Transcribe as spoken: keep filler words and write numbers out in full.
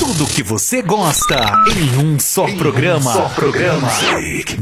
Tudo que você gosta em um só em programa. Um só programa.